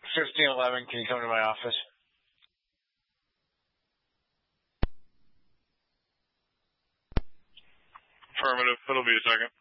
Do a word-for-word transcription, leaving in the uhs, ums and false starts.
fifteen eleven, can you come to my office? Affirmative. It'll be a second.